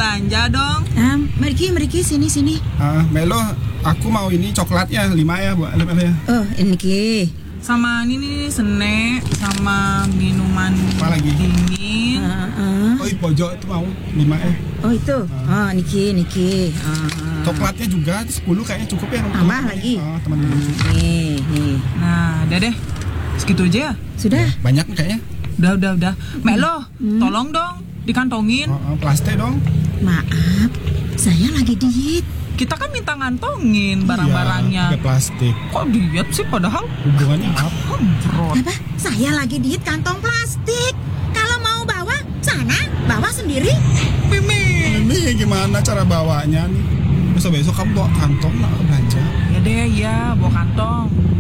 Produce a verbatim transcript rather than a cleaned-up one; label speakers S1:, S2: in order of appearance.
S1: belanja dong.
S2: Ah, Meriki, Meriki, sini, sini.
S3: Ah, Melo, aku mau ini coklatnya lima ya, Bu. Lima ya.
S2: Oh, ini Ki.
S1: Sama ini nih, snack, sama minuman
S3: Apa lagi?
S1: dingin.
S2: Ah, ah.
S3: Oh, di pojok itu mau lima ya.
S2: Oh, itu. Ah, Niki, Niki. Ah, ah.
S3: Coklatnya juga sepuluh kayaknya cukup ya.
S2: Tambah lagi.
S3: Oh, teman-teman.
S2: Nih, nih.
S1: Nah, udah deh. Segitu aja ya?
S2: Sudah.
S3: Banyak nih kayaknya.
S1: Udah, udah, udah. Melo,
S2: Hmm.
S1: tolong dong dikantongin.
S3: Oh, oh, plastik dong.
S2: Maaf, saya lagi diet.
S1: Kita kan minta ngantongin barang-barangnya.
S3: Iya, pakai plastik.
S1: Kok diet sih padahal?
S3: Hubungannya apa?
S1: Bro.
S2: Apa? Saya lagi diet kantong plastik. Kalau mau bawa, sana, bawa sendiri.
S1: Mimin.
S3: Ini gimana cara bawanya nih? Besok-besok kamu bawa kantong lah belanja.
S1: Ya deh, ya bawa kantong.